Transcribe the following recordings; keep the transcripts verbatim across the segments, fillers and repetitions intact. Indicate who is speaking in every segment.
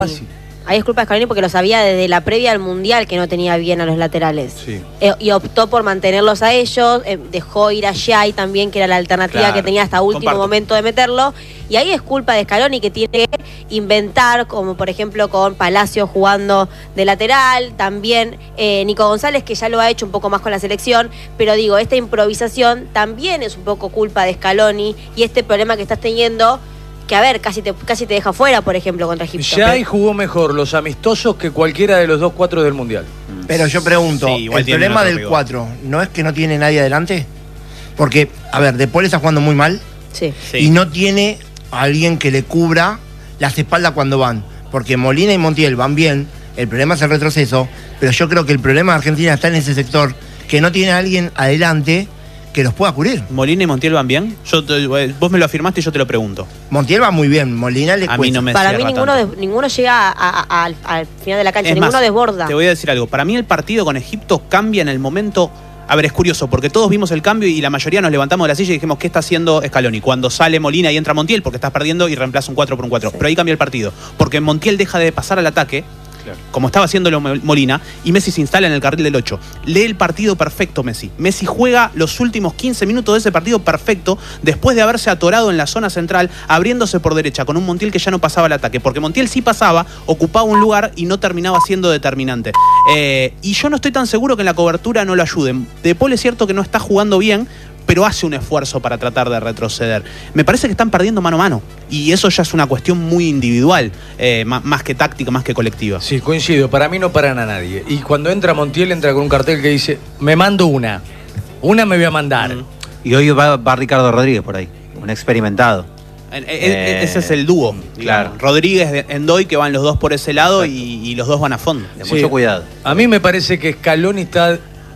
Speaker 1: Sí.
Speaker 2: Ahí es culpa de Scaloni porque lo sabía desde la previa al Mundial que no tenía bien a los laterales.
Speaker 1: Sí.
Speaker 2: Eh, y optó por mantenerlos a ellos, eh, dejó ir a Giai también, que era la alternativa
Speaker 3: Claro,
Speaker 2: que tenía hasta último
Speaker 3: comparto.
Speaker 2: momento de meterlo. Y ahí es culpa de Scaloni que tiene que inventar, como por ejemplo con Palacio jugando de lateral, también eh, Nico González, que ya lo ha hecho un poco más con la selección, pero digo, esta improvisación también es un poco culpa de Scaloni y este problema que estás teniendo, que a ver, casi te, casi te deja fuera, por ejemplo, contra Egipto.
Speaker 1: Giai jugó mejor los amistosos que cualquiera de los dos cuatro del Mundial.
Speaker 4: Pero yo pregunto,
Speaker 3: Sí, igual
Speaker 4: ¿el
Speaker 3: tiene
Speaker 4: problema
Speaker 3: otro
Speaker 4: del
Speaker 3: rival.
Speaker 4: cuatro no es que no tiene nadie adelante? Porque, a ver, De Paul está jugando muy mal
Speaker 2: Sí.
Speaker 3: Sí.
Speaker 4: y no tiene a alguien que le cubra las espaldas cuando van. Porque Molina y Montiel van bien, el problema es el retroceso, pero yo creo que el problema de Argentina está en ese sector, que no tiene a alguien adelante que los pueda cubrir.
Speaker 3: ¿Molina y Montiel van bien? Yo te- vos me lo afirmaste y yo te lo pregunto.
Speaker 4: Montiel va muy bien, Molina le
Speaker 3: A mí
Speaker 4: cuesta.
Speaker 3: no me
Speaker 2: Para mí
Speaker 3: cierra
Speaker 2: ninguno,
Speaker 3: tanto.
Speaker 2: de- ninguno llega a- a- a- al, al final de la cancha,
Speaker 3: Es
Speaker 2: ninguno
Speaker 3: más,
Speaker 2: desborda.
Speaker 3: Te voy a decir algo. Para mí el partido con Egipto cambia en el momento. A ver, es curioso, porque todos vimos el cambio y la mayoría nos levantamos de la silla y dijimos, ¿qué está haciendo Scaloni? Cuando sale Molina y entra Montiel, porque estás perdiendo y reemplaza un cuatro por un cuatro.
Speaker 2: Sí.
Speaker 3: Pero ahí cambia el partido. Porque Montiel deja de pasar al ataque,
Speaker 1: Claro.
Speaker 3: como estaba haciéndolo Molina, y Messi se instala en el carril del ocho. Lee el partido perfecto Messi. Messi juega los últimos quince minutos de ese partido perfecto, después de haberse atorado en la zona central, abriéndose por derecha, con un Montiel que ya no pasaba al ataque. Porque Montiel sí pasaba, ocupaba un lugar y no terminaba siendo determinante. Eh, y yo no estoy tan seguro que en la cobertura no lo ayuden. De Paul es cierto que no está jugando bien, pero hace un esfuerzo para tratar de retroceder. Me parece que están perdiendo mano a mano. Y eso ya es una cuestión muy individual, eh, más, más que táctica, más que colectiva.
Speaker 1: Sí, coincido. Para mí no paran a nadie. Y cuando entra Montiel, entra con un cartel que dice, me mando una. Una me voy a mandar.
Speaker 3: Mm.
Speaker 5: Y hoy va, va Ricardo Rodríguez por ahí, un experimentado.
Speaker 3: Eh, eh, ese es el dúo.
Speaker 5: Claro.
Speaker 3: Digamos. Rodríguez, Endoy, que van los dos por ese lado y, y los dos van a fondo.
Speaker 5: De
Speaker 1: Sí.
Speaker 5: mucho cuidado.
Speaker 1: A mí me parece que Scaloni está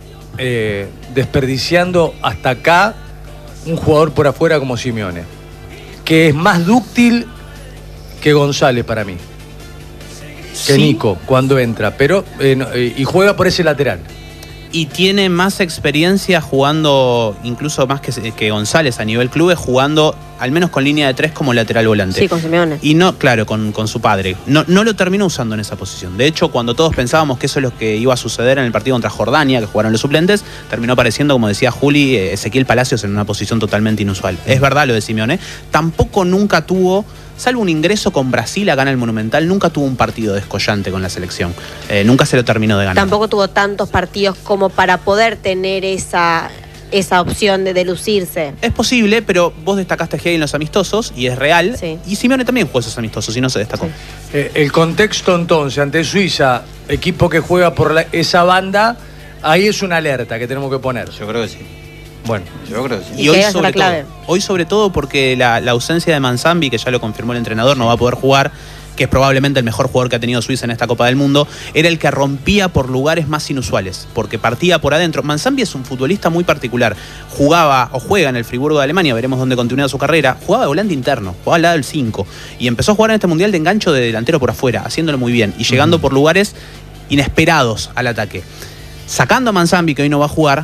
Speaker 1: eh, desperdiciando hasta acá un jugador por afuera como Simeone, que es más dúctil que González para mí, que
Speaker 3: Sí.
Speaker 1: Nico cuando entra, pero eh, no, eh, y juega por ese lateral.
Speaker 3: Y tiene más experiencia jugando, incluso más que, que González a nivel clubes, jugando al menos con línea de tres como lateral volante.
Speaker 2: Sí, con Simeone.
Speaker 3: Y no, claro, con, con su padre. No, no lo terminó usando en esa posición. De hecho, cuando todos pensábamos que eso es lo que iba a suceder en el partido contra Jordania, que jugaron los suplentes, terminó apareciendo, como decía Juli, eh, Ezequiel Palacios en una posición totalmente inusual. Es verdad lo de Simeone. Tampoco nunca tuvo, salvo un ingreso con Brasil acá en el Monumental, nunca tuvo un partido descollante con la selección. Eh, nunca se lo terminó de ganar.
Speaker 2: Tampoco tuvo tantos partidos como para poder tener esa, esa opción de, de lucirse.
Speaker 3: Es posible, pero vos destacaste a Giai en los amistosos, y es real.
Speaker 2: Sí.
Speaker 3: Y Simeone también jugó esos amistosos y no se destacó.
Speaker 2: Sí.
Speaker 1: Eh, el contexto entonces ante Suiza, equipo que juega por la- esa banda, ahí es una alerta que tenemos que poner.
Speaker 5: Yo creo que sí.
Speaker 1: Bueno,
Speaker 5: Yo creo que sí.
Speaker 2: Y
Speaker 3: Y
Speaker 2: que
Speaker 3: hoy
Speaker 2: esa es
Speaker 3: sobre,
Speaker 2: la clave.
Speaker 3: todo, hoy sobre todo porque la, la ausencia de Manzambi, que ya lo confirmó el entrenador, no va a poder jugar, que es probablemente el mejor jugador que ha tenido Suiza en esta Copa del Mundo, era el que rompía por lugares más inusuales, porque partía por adentro. Manzambi es un futbolista muy particular. Jugaba o juega en el Friburgo de Alemania, veremos dónde continúa su carrera. Jugaba de volante interno, jugaba al lado del cinco. Y empezó a jugar en este Mundial de engancho de delantero por afuera, haciéndolo muy bien y llegando por lugares inesperados al ataque. Sacando a Manzambi, que hoy no va a jugar,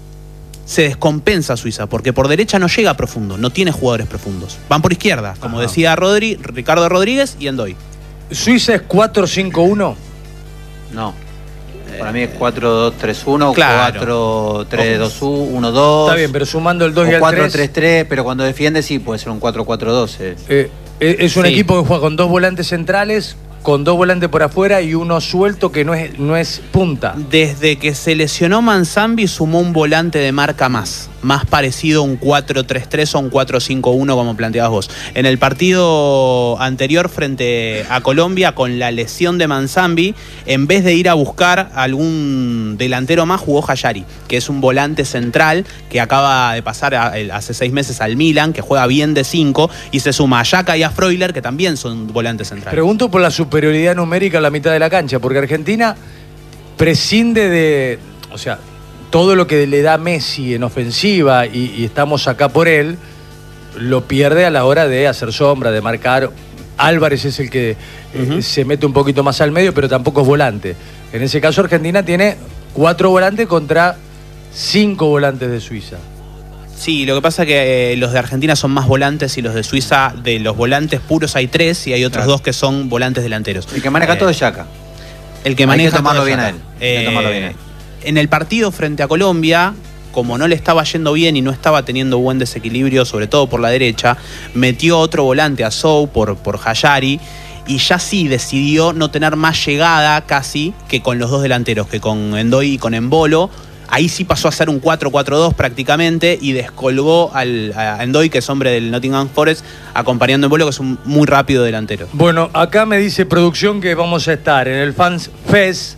Speaker 3: se descompensa Suiza, porque por derecha no llega profundo, no tiene jugadores profundos. Van por izquierda, como
Speaker 1: Ajá.
Speaker 3: decía Rodri, Ricardo Rodríguez y Endoy.
Speaker 1: Suiza es cuatro cinco uno.
Speaker 5: No. Para mí es cuatro dos tres uno,
Speaker 3: Claro.
Speaker 5: cuatro tres dos uno dos.
Speaker 1: Está bien, pero sumando el dos y
Speaker 5: o
Speaker 1: el
Speaker 5: cuatro
Speaker 1: tres,
Speaker 5: tres tres, pero cuando defiende sí puede ser un cuatro cuatro dos. Eh.
Speaker 1: eh, eh, es un
Speaker 3: Sí.
Speaker 1: equipo que juega con dos volantes centrales, con dos volantes por afuera y uno suelto que no es, no es punta.
Speaker 3: Desde que se lesionó Manzambi sumó un volante de marca más, más parecido a un cuatro tres tres o un cuatro cinco uno como planteabas vos. En el partido anterior frente a Colombia, con la lesión de Manzambi, en vez de ir a buscar algún delantero más, jugó Hayari, que es un volante central que acaba de pasar a- el- hace seis meses al Milan, que juega bien de cinco, y se suma a Yaka y a Freuler, que también son volantes centrales.
Speaker 1: Pregunto por la superioridad numérica a la mitad de la cancha, porque Argentina prescinde de, o sea, todo lo que le da Messi en ofensiva y, y estamos acá por él, lo pierde a la hora de hacer sombra, de marcar. Álvarez es el que eh,
Speaker 3: Ujú.
Speaker 1: se mete un poquito más al medio, pero tampoco es volante. En ese caso Argentina tiene cuatro volantes contra cinco volantes de Suiza.
Speaker 3: Sí, lo que pasa es que eh, los de Argentina son más volantes y los de Suiza, de los volantes puros hay tres y hay otros
Speaker 5: Claro.
Speaker 3: dos que son volantes delanteros.
Speaker 5: El que maneja
Speaker 3: Eh,
Speaker 5: todo es Xhaka.
Speaker 3: El que
Speaker 5: Hay
Speaker 3: maneja
Speaker 5: que tomarlo
Speaker 3: todo
Speaker 5: bien
Speaker 3: es
Speaker 5: a
Speaker 3: Xhaka.
Speaker 5: él. Hay que tomarlo bien a él.
Speaker 3: En el partido frente a Colombia, como no le estaba yendo bien y no estaba teniendo buen desequilibrio, sobre todo por la derecha, metió otro volante a Sou por, por Hayari y ya sí decidió no tener más llegada casi que con los dos delanteros, que con Endoy y con Embolo. Ahí sí pasó a ser un cuatro cuatro dos prácticamente y descolgó al, a Endoy, que es hombre del Nottingham Forest, acompañando a Embolo, que es un muy rápido delantero.
Speaker 1: Bueno, acá me dice producción que vamos a estar en el Fans Fest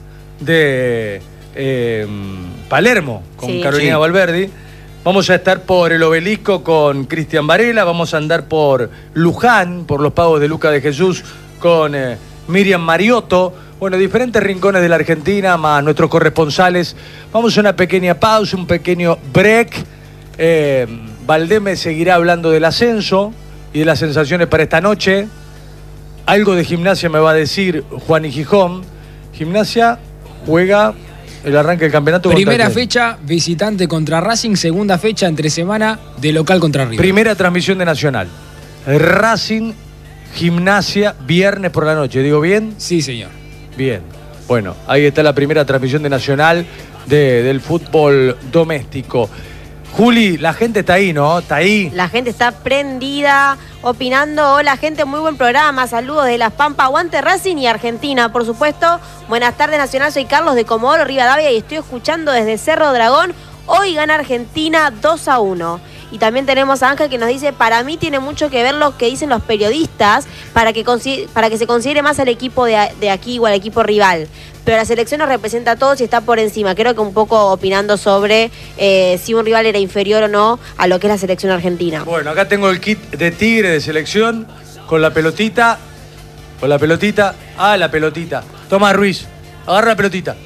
Speaker 1: de eh, Palermo con
Speaker 2: Sí.
Speaker 1: Carolina
Speaker 5: Sí.
Speaker 1: Valverdi. Vamos a estar por el Obelisco con Cristian Varela. Vamos a andar por Luján, por los pagos de Luca de Jesús con eh, Miriam Mariotto. Bueno, diferentes rincones de la Argentina, más nuestros corresponsales. Vamos a una pequeña pausa, un pequeño break. Eh, Valdés me seguirá hablando del ascenso y de las sensaciones para esta noche. Algo de Gimnasia me va a decir Juan y Gijón. Gimnasia juega el arranque del campeonato. ¿contra
Speaker 6: Primera
Speaker 1: quién?
Speaker 6: fecha, visitante contra Racing. Segunda fecha, entre semana, de local contra River.
Speaker 1: Primera transmisión de Nacional. Racing, Gimnasia, viernes por la noche. ¿Digo bien?
Speaker 6: Sí, señor.
Speaker 1: Bien. Bueno, ahí está la primera transmisión de Nacional de, del fútbol doméstico. Juli, la gente está ahí, ¿no? Está ahí.
Speaker 2: La gente está prendida, opinando. Hola, gente, muy buen programa. Saludos de Las Pampas. Aguante Racing y Argentina, por supuesto. Buenas tardes, Nacional. Soy Carlos de Comodoro Rivadavia y estoy escuchando desde Cerro Dragón. Hoy gana Argentina dos a uno. Y también tenemos a Ángel que nos dice, para mí tiene mucho que ver lo que dicen los periodistas para que, para que se considere más al equipo de, de aquí o al equipo rival. Pero la selección nos representa a todos y está por encima. Creo que un poco opinando sobre eh, si un rival era inferior o no a lo que es la selección argentina.
Speaker 1: Bueno, acá tengo el kit de Tigre de selección con la pelotita. Con la pelotita. Ah, la pelotita. Toma, Ruiz. Agarra la pelotita.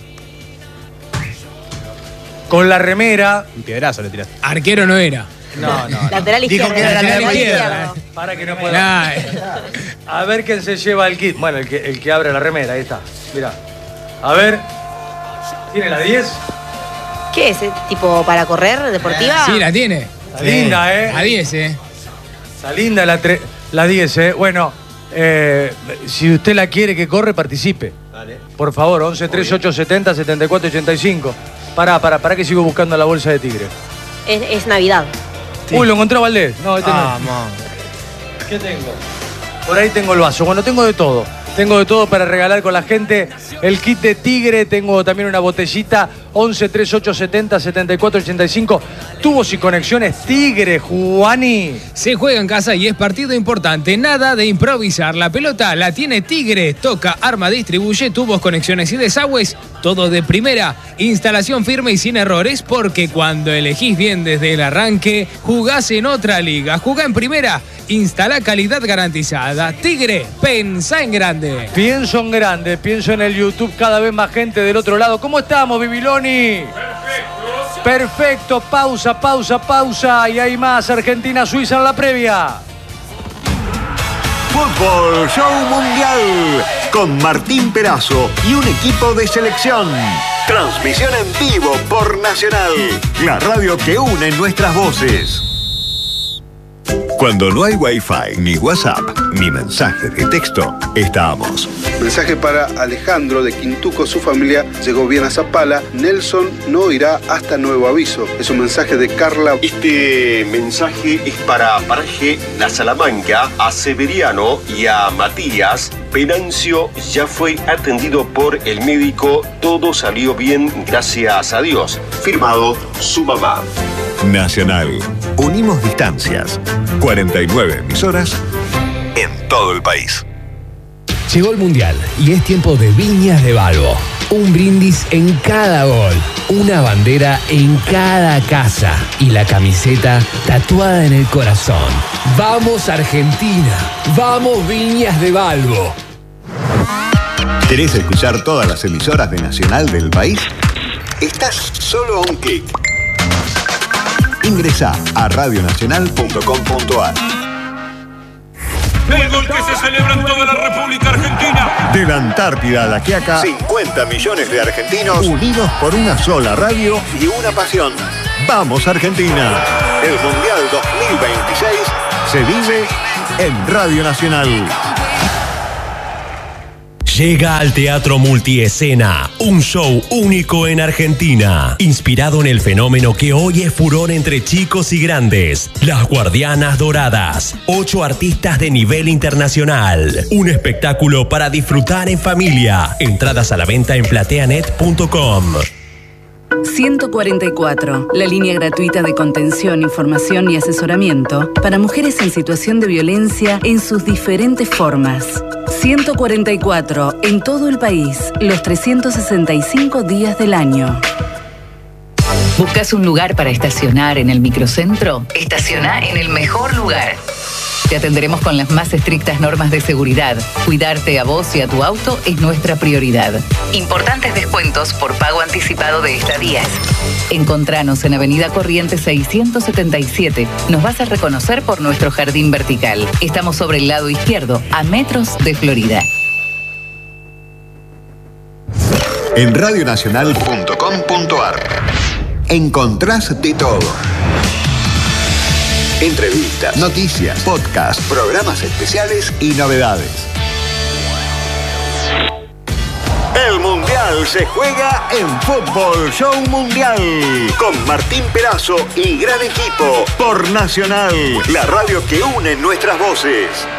Speaker 1: Con la remera.
Speaker 3: Un piedrazo le tiraste.
Speaker 6: Arquero no era.
Speaker 1: No, no. no.
Speaker 2: Lateral
Speaker 4: Dijo
Speaker 2: izquierdo.
Speaker 4: que era
Speaker 6: lateral
Speaker 2: lateral
Speaker 6: izquierda.
Speaker 2: izquierdo.
Speaker 1: Para que no pueda.
Speaker 6: Nah, eh.
Speaker 1: A ver quién se lleva el kit. Bueno, el que, el que abre la remera, ahí está. Mirá. A ver. ¿Tiene la diez?
Speaker 2: ¿Qué es? ¿Tipo para correr, deportiva?
Speaker 6: Sí, la tiene.
Speaker 1: Está linda, ¿eh?
Speaker 6: A diez, ¿eh?
Speaker 1: Está linda la, tre- la diez, ¿eh? Bueno, eh, si usted la quiere que corre, participe.
Speaker 5: Dale.
Speaker 1: Por favor, once treinta y ocho setenta setenta y cuatro ochenta y cinco. Pará, pará, pará que sigo buscando la bolsa de Tigre.
Speaker 2: Es, es Navidad.
Speaker 1: Uy, lo encontró Valdés. No, este
Speaker 4: Vamos.
Speaker 1: no. ¿Qué tengo? Por ahí tengo el vaso. Bueno, tengo de todo. Tengo de todo para regalar con la gente. El kit de Tigre, tengo también una botellita. once treinta y ocho setenta setenta y cuatro ochenta y cinco. Tubos y conexiones Tigre, Juani.
Speaker 6: Se juega en casa y es partido importante. Nada de improvisar. La pelota la tiene Tigre. Toca, arma, distribuye, tubos, conexiones y desagües. Todo de primera. Instalación firme y sin errores. Porque cuando elegís bien desde el arranque, jugás en otra liga. Jugá en primera. Instala calidad garantizada. Tigre, pensá en grande.
Speaker 1: Pienso en grande, pienso en el YouTube, cada vez más gente del otro lado. ¿Cómo estamos, Bibiloni? Perfecto. Perfecto, pausa, pausa, pausa. Y hay más Argentina-Suiza en la previa.
Speaker 7: Fútbol Show Mundial con Martín Perazo y un equipo de selección. Transmisión en vivo por Nacional, la radio que une nuestras voces. Cuando no hay Wi-Fi, ni WhatsApp, ni mensaje de texto, estamos.
Speaker 8: Mensaje para Alejandro de Quintuco, su familia llegó bien a Zapala. Nelson no irá hasta nuevo aviso. Es un mensaje de Carla.
Speaker 7: Este mensaje es para Paraje La Salamanca, a Severiano y a Matías. Venancio ya fue atendido por el médico. Todo salió bien, gracias a Dios. Firmado su mamá. Nacional. Unimos distancias. cuarenta y nueve emisoras en todo el país.
Speaker 9: Llegó el Mundial y es tiempo de Viñas de Balbo. Un brindis en cada gol, una bandera en cada casa y la camiseta tatuada en el corazón. ¡Vamos Argentina! ¡Vamos Viñas de Balbo!
Speaker 7: ¿Querés escuchar todas las emisoras de Nacional del país? Estás solo a un clic. Ingresa a radio nacional punto com punto a r.
Speaker 10: El gol que se celebra en toda la República Argentina.
Speaker 7: De la Antártida a la Quiaca, cincuenta millones de argentinos unidos por una sola radio y una pasión.
Speaker 11: ¡Vamos Argentina! El Mundial dos mil veintiséis se vive en Radio Nacional.
Speaker 12: Llega al Teatro Multiescena, un show único en Argentina, inspirado en el fenómeno que hoy es furor entre chicos y grandes, Las Guardianas Doradas, ocho artistas de nivel internacional, un espectáculo para disfrutar en familia, entradas a la venta en plateanet punto com.
Speaker 13: ciento cuarenta y cuatro, la línea gratuita de contención, información y asesoramiento para mujeres en situación de violencia en sus diferentes formas. ciento cuarenta y cuatro, en todo el país, los trescientos sesenta y cinco días del año.
Speaker 14: ¿Buscas un lugar para estacionar en el microcentro? Estaciona en el mejor lugar. Te atenderemos con las más estrictas normas de seguridad. Cuidarte a vos y a tu auto es nuestra prioridad. Importantes descuentos por pago anticipado de estadías. Encontranos en Avenida Corrientes seiscientos setenta y siete. Nos vas a reconocer por nuestro jardín vertical. Estamos sobre el lado izquierdo, a metros de Florida.
Speaker 11: En radio nacional punto com punto ar encontrás de todo. Entrevistas, noticias, podcasts, programas especiales y novedades. El Mundial se juega en Fútbol Show Mundial con Martín Perazo y gran equipo por Nacional, la radio que une nuestras voces.